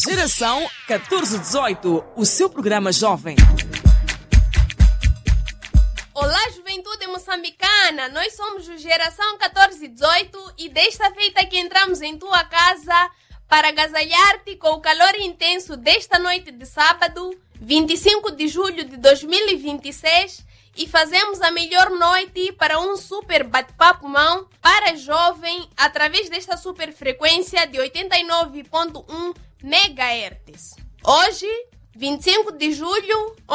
Geração 1418, o seu programa jovem. Olá, juventude moçambicana! Nós somos o Geração 1418 e desta feita que entramos em tua casa para agasalhar-te com o calor intenso desta noite de sábado, 25 de julho de 2026, e fazemos a melhor noite para um super bate-papo mão para jovem através desta super frequência de 89.1 MHz. Hoje, 25 de julho,